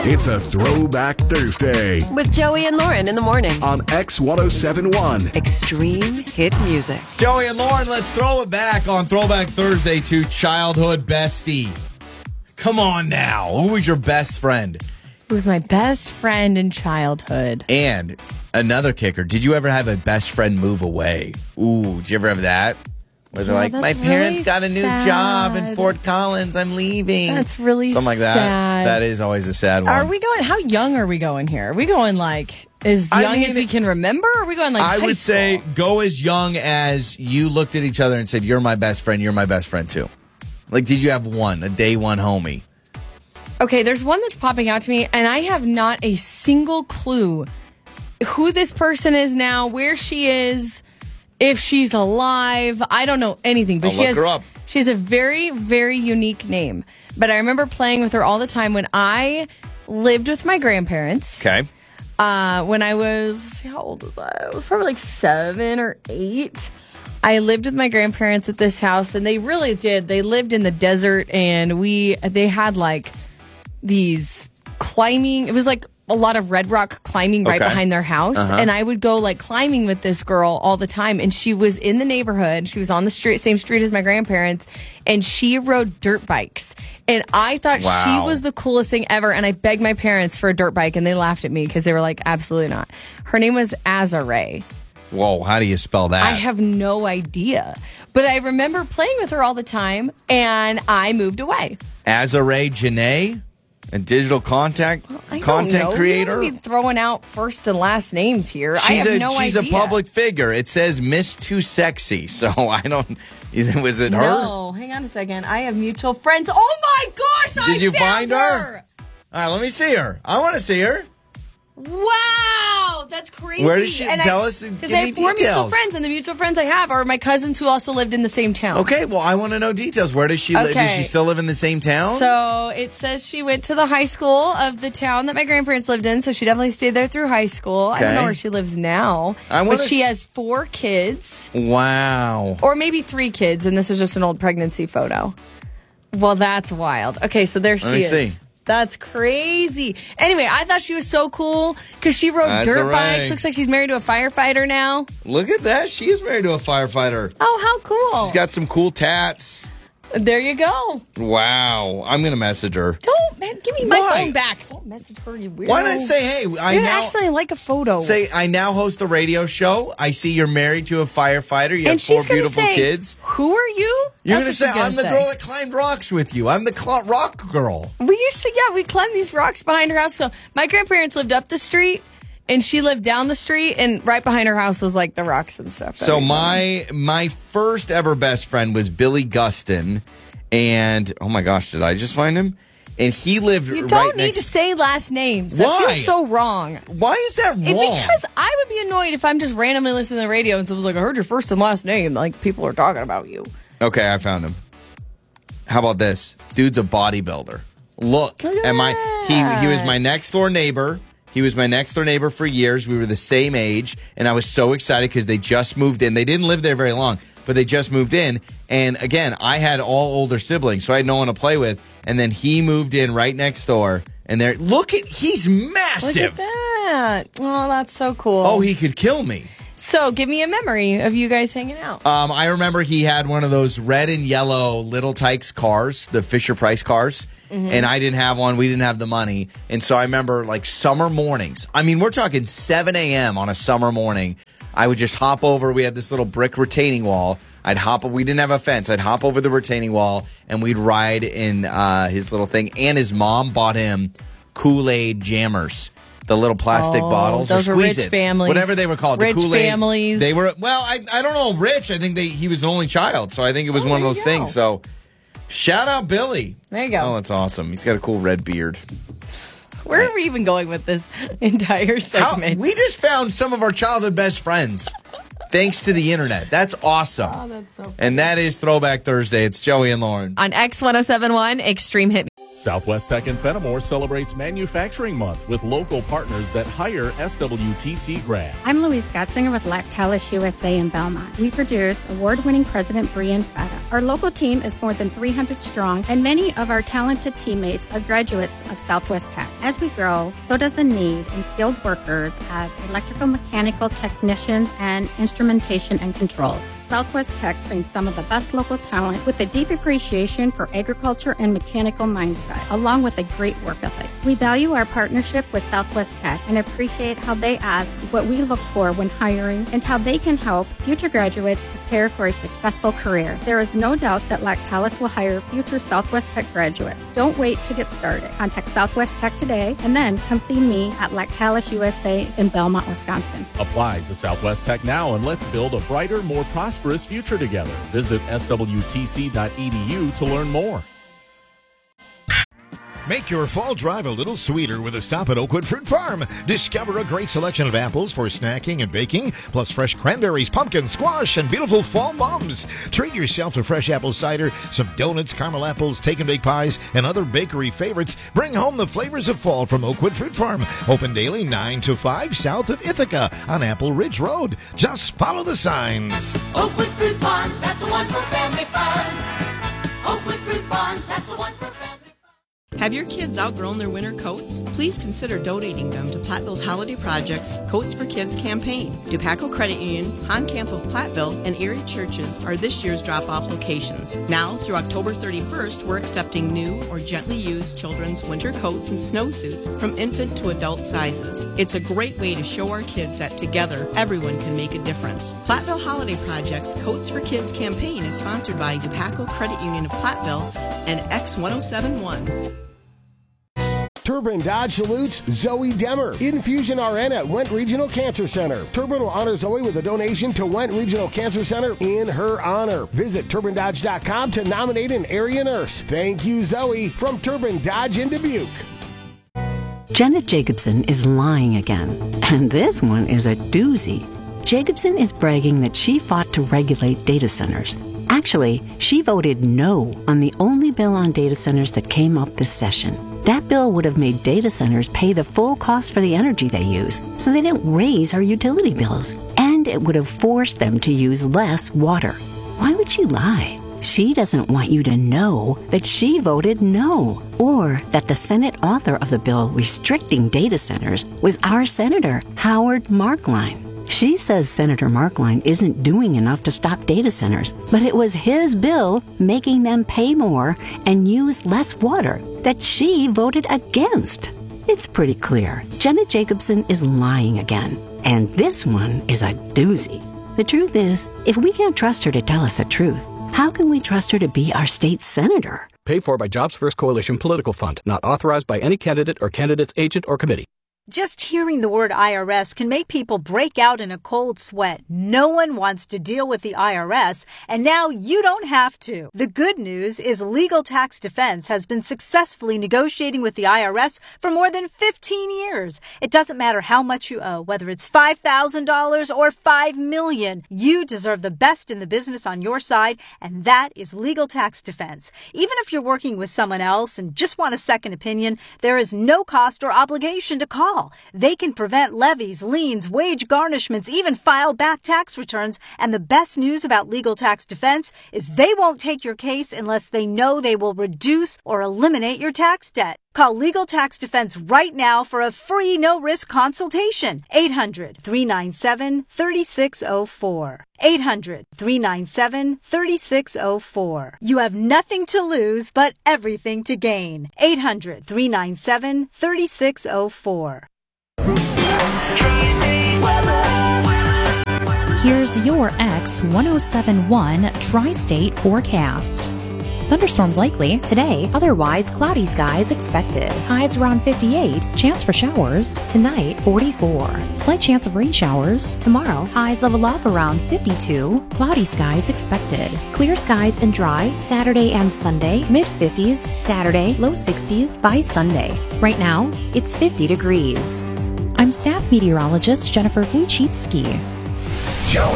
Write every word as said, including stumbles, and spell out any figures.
It's a Throwback Thursday With Joey and Lauren in the morning. on X ten seventy-one. Extreme hit music. Joey and Lauren, let's throw it back on Throwback Thursday to childhood bestie. Come on now. Who was your best friend? Who was my best friend in childhood? And another kicker, did you ever have a best friend move away? Ooh, did you ever have that? Where they're Yeah, like, that's my parents really got a new sad. job in Fort Collins. I'm leaving. That's really Something like that. sad. That is always a sad one. Are we going, how young are we going here? Are we going like as I young mean, as we can remember? Or are we going like I high would school? say go as young as you looked at each other and said, you're my best friend, you're my best friend too. Like, did you have one, a day one homie? Okay, there's one that's popping out to me, and I have not a single clue who this person is now, where she is, if she's alive. I don't know anything, but I'll she look has her up. she has a very, very unique name. But I remember playing with her all the time when I lived with my grandparents. Okay. Uh, when I was, how old was I? I was probably like seven or eight. I lived with my grandparents at this house, and they really did. They lived in the desert, and we they had like these climbing. It was like a lot of red rock climbing right Okay. behind their house. Uh-huh. And I would go like climbing with this girl all the time. And she was in the neighborhood. She was on the street, same street as my grandparents. And she rode dirt bikes. And I thought Wow. she was the coolest thing ever. And I begged my parents for a dirt bike, and they laughed at me because they were like, absolutely not. Her name was Azare. Whoa, how do you spell that? I have no idea. But I remember playing with her all the time, and I moved away. Azare Janae, a digital contact I don't content know. creator. We don't be throwing out first and last names here. She's I have a no she's idea. a public figure. It says Miss Too Sexy, so I don't. Was it her? No, hang on a second. I have mutual friends. Oh my gosh! I Did you found find her? All right, let me see her. I want to see her. Wow, that's crazy. Where does she- And tell I, us, give Because I me have four mutual details. friends, and the mutual friends I have are my cousins who also lived in the same town. Okay, well, I want to know details. Where does she live? Does Okay. she still live in the same town? So it says she went to the high school of the town that my grandparents lived in. So she definitely stayed there through high school. I don't Okay. know where she lives now. I wanna but she s- has four kids, Wow. or maybe three kids, and this is just an old pregnancy photo. Well, that's wild. Okay, so there she Let me is. see. That's crazy. Anyway, I thought she was so cool because she rode That's dirt all bikes. right. Looks like she's married to a firefighter now. Look at that. She is married to a firefighter. Oh, how cool. She's got some cool tats. There you go. Wow. I'm going to message her. Don't, man, give me my Why? phone back. Don't message her, you weirdo. Why not say, hey, I You're now actually like a photo. say I now host a radio show. I see you're married to a firefighter. You and have four she's gonna beautiful say, kids. Who are you? You're That's going to what say, she's I'm the girl that climbed rocks with you. I'm the cl- rock girl. We used to, yeah, we climbed these rocks behind her house. So my grandparents lived up the street, and she lived down the street, and right behind her house was like the rocks and stuff. So Everything. my my first ever best friend was Billy Gustin, and oh my gosh, did I just find him? And he lived You right don't need next. to say last names. That Why? feels so wrong. Why is that It- wrong? because I would be annoyed if I'm just randomly listening to the radio and someone's like, I heard your first and last name. Like, people are talking about you. Okay, I found him. How about this? Dude's a bodybuilder. Look, Look at am I? He he was that. my next door neighbor. He was my next door neighbor for years. We were the same age, and I was so excited because they just moved in. They didn't live there very long, but they just moved in. And again, I had all older siblings, so I had no one to play with. And then he moved in right next door, and there. Look at he's Look massive. at that. Oh, that's so cool. Oh, he could kill me. So, give me a memory of you guys hanging out. Um, I remember he had one of those red and yellow Little Tykes cars, the Fisher Price cars. Mm-hmm. And I didn't have one. We didn't have the money. And so I remember like summer mornings. I mean, we're talking seven a.m. on a summer morning. I would just hop over. We had this little brick retaining wall. I'd hop. We didn't have a fence. I'd hop over the retaining wall and we'd ride in uh, his little thing. And his mom bought him Kool-Aid jammers. The little plastic Oh, bottles those or are rich squeezes, families. whatever they were called. Rich the Kool-Aid, families. They were well. I I don't know. Rich. I think they he was an only child, so I think it was Oh, one of there those you go. things. So shout out Billy. There you go. Oh, that's awesome. He's got a cool red beard. Where are we even going with this entire How, segment? we just found some of our childhood best friends. Thanks to the internet. That's awesome. Oh, that's so funny. And that is Throwback Thursday. It's Joey and Lauren. On X ten seventy-one, Extreme Hit. Southwest Tech in Fenimore celebrates Manufacturing Month with local partners that hire S W T C grads. I'm Louise Gottsinger with Lactalis U S A in Belmont. We produce award-winning President Brie and Feta. Our local team is more than three hundred strong, and many of our talented teammates are graduates of Southwest Tech. As we grow, so does the need in skilled workers as electrical mechanical technicians and instrumentation and controls. Southwest Tech trains some of the best local talent with a deep appreciation for agriculture and mechanical mindset, along with a great work ethic. We value our partnership with Southwest Tech and appreciate how they ask what we look for when hiring and how they can help future graduates prepare for a successful career. There is no doubt that Lactalis will hire future Southwest Tech graduates. Don't wait to get started. Contact Southwest Tech today and then come see me at Lactalis U S A in Belmont, Wisconsin. Apply to Southwest Tech now and let's build a brighter, more prosperous future together. Visit S W T C dot E D U to learn more. Make your fall drive a little sweeter with a stop at Oakwood Fruit Farm. Discover a great selection of apples for snacking and baking, plus fresh cranberries, pumpkin, squash, and beautiful fall mums. Treat yourself to fresh apple cider, some donuts, caramel apples, take and bake pies, and other bakery favorites. Bring home the flavors of fall from Oakwood Fruit Farm. Open daily nine to five south of Ithaca on Apple Ridge Road. Just follow the signs. Oakwood Fruit Farms, that's the one for family fun. Oakwood Fruit Farms, that's the one for family fun. Have your kids outgrown their winter coats? Please consider donating them to Platteville's Holiday Project's Coats for Kids campaign. Dupaco Credit Union, Honcamp of Platteville, and Erie Churches are this year's drop-off locations. Now, through October thirty-first, we're accepting new or gently used children's winter coats and snowsuits from infant to adult sizes. It's a great way to show our kids that together, everyone can make a difference. Platteville Holiday Project's Coats for Kids campaign is sponsored by Dupaco Credit Union of Platteville and X one oh seven one. Turbin Dodge salutes Zoe Demmer, Infusion R N at Went Regional Cancer Center. Turbin will honor Zoe with a donation to Went Regional Cancer Center in her honor. Visit turbin dodge dot com to nominate an area nurse. Thank you, Zoe, from Turbin Dodge in Dubuque. Janet Jacobson is lying again, and this one is a doozy. Jacobson is bragging that she fought to regulate data centers. Actually, she voted no on the only bill on data centers that came up this session. That bill would have made data centers pay the full cost for the energy they use, so they didn't raise our utility bills. And it would have forced them to use less water. Why would she lie? She doesn't want you to know that she voted no, or that the Senate author of the bill restricting data centers was our Senator, Howard Markline. She says Senator Markline isn't doing enough to stop data centers, but it was his bill making them pay more and use less water that she voted against. It's pretty clear. Janet Jacobson is lying again, and this one is a doozy. The truth is, if we can't trust her to tell us the truth, how can we trust her to be our state senator? Paid for by Jobs First Coalition Political Fund, not authorized by any candidate or candidate's agent or committee. Just hearing the word I R S can make people break out in a cold sweat. No one wants to deal with the I R S, and now you don't have to. The good news is Legal Tax Defense has been successfully negotiating with the I R S for more than fifteen years. It doesn't matter how much you owe, whether it's five thousand dollars or five million dollars. You deserve the best in the business on your side, and that is Legal Tax Defense. Even if you're working with someone else and just want a second opinion, there is no cost or obligation to call. They can prevent levies, liens, wage garnishments, even file back tax returns. And the best news about Legal Tax Defense is they won't take your case unless they know they will reduce or eliminate your tax debt. Call Legal Tax Defense right now for a free no-risk consultation. eight hundred, three nine seven, three six zero four. eight hundred, three nine seven, three six zero four. You have nothing to lose but everything to gain. eight hundred, three nine seven, three six zero four. Here's your X one oh seven one Tri-State forecast. Thunderstorms likely today, otherwise cloudy skies expected. Highs around fifty-eight, chance for showers. Tonight, forty-four. Slight chance of rain showers. Tomorrow, highs level off around fifty-two, cloudy skies expected. Clear skies and dry Saturday and Sunday, mid fifties Saturday, low sixties by Sunday. Right now, it's fifty degrees. I'm staff meteorologist Jennifer Wojcicki.